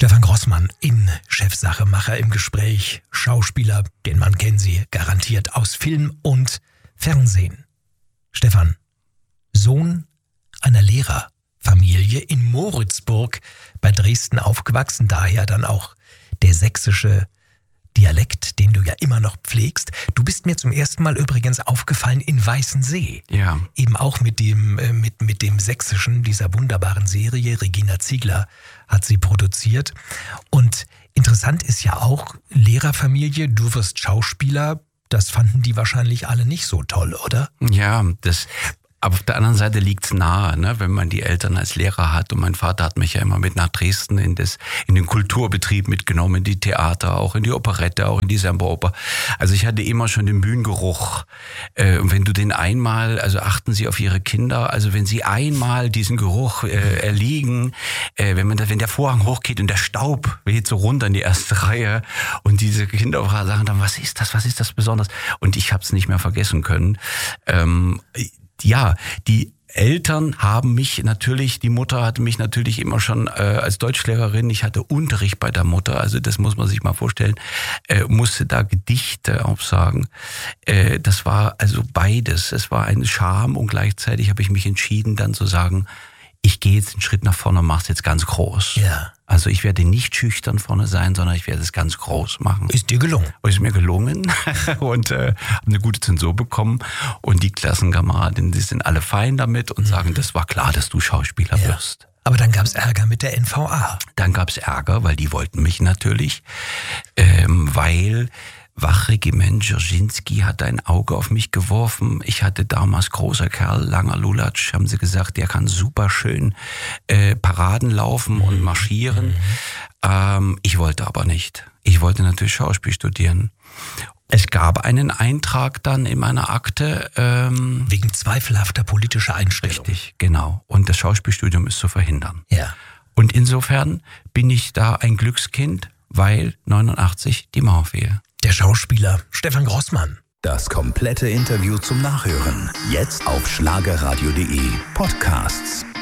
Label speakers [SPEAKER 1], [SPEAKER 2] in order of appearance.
[SPEAKER 1] Stefan Grossmann in Chefsache-Macher im Gespräch. Schauspieler, den man kennen Sie garantiert aus Film und Fernsehen. Stefan, Sohn einer Lehrerfamilie in Moritzburg bei Dresden aufgewachsen, daher dann auch der sächsische Dialekt, den du ja immer noch pflegst. Du bist mir zum ersten Mal übrigens aufgefallen in Weißensee.
[SPEAKER 2] Ja.
[SPEAKER 1] Eben auch mit dem Sächsischen, dieser wunderbaren Serie. Regina Ziegler hat sie produziert. Und interessant ist ja auch, Lehrerfamilie, du wirst Schauspieler. Das fanden die wahrscheinlich alle nicht so toll, oder?
[SPEAKER 2] Ja, aber auf der anderen Seite liegt's nahe, ne, wenn man die Eltern als Lehrer hat. Und mein Vater hat mich ja immer mit nach Dresden in den Kulturbetrieb mitgenommen, in die Theater, auch in die Operette, auch in die Semperoper. Also ich hatte immer schon den Bühnengeruch. Und wenn du den einmal, also achten Sie auf Ihre Kinder, also wenn Sie einmal diesen Geruch erliegen, wenn der Vorhang hochgeht und der Staub weht so runter in die erste Reihe und diese Kinder sagen dann, was ist das Besonderes? Und ich habe es nicht mehr vergessen können. Ja, die Eltern haben mich natürlich, die Mutter hatte mich natürlich immer schon als Deutschlehrerin, ich hatte Unterricht bei der Mutter, also das muss man sich mal vorstellen, musste da Gedichte aufsagen. Das war also beides, es war ein Charme und gleichzeitig habe ich mich entschieden dann zu sagen, ich gehe jetzt einen Schritt nach vorne und mache es jetzt ganz groß.
[SPEAKER 1] Ja.
[SPEAKER 2] Also ich werde nicht schüchtern vorne sein, sondern ich werde es ganz groß machen.
[SPEAKER 1] Ist dir gelungen?
[SPEAKER 2] Ist mir gelungen und habe eine gute Zensur bekommen. Und die Klassenkameradinnen, die sind alle fein damit und sagen, das war klar, dass du Schauspieler wirst.
[SPEAKER 1] Aber dann gab es Ärger mit der NVA.
[SPEAKER 2] Dann gab es Ärger, weil die wollten mich natürlich, weil Wachregiment Dzerzhinsky hat ein Auge auf mich geworfen. Ich hatte damals großer Kerl, langer Lulatsch, haben sie gesagt, der kann super schön Paraden laufen und marschieren. Ich wollte aber nicht. Ich wollte natürlich Schauspiel studieren. Es gab einen Eintrag dann in meiner Akte.
[SPEAKER 1] Wegen zweifelhafter politischer Einstellung.
[SPEAKER 2] Richtig, genau. Und das Schauspielstudium ist zu verhindern.
[SPEAKER 1] Ja.
[SPEAKER 2] Und insofern bin ich da ein Glückskind, weil 89 die Mauer fiel.
[SPEAKER 1] Der Schauspieler Stefan Grossmann.
[SPEAKER 3] Das komplette Interview zum Nachhören. Jetzt auf schlagerradio.de Podcasts.